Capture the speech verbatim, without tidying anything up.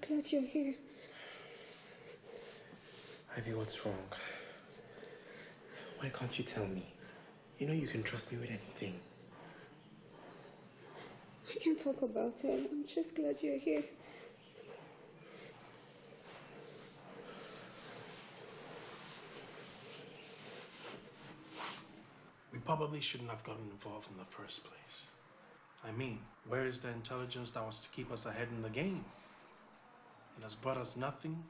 glad you're here. Ivy, what's wrong? Why can't you tell me? You know you can trust me with anything. I can't talk about it. I'm just glad you're here. We probably shouldn't have gotten involved in the first place. I mean, where is the intelligence that was to keep us ahead in the game? It has brought us nothing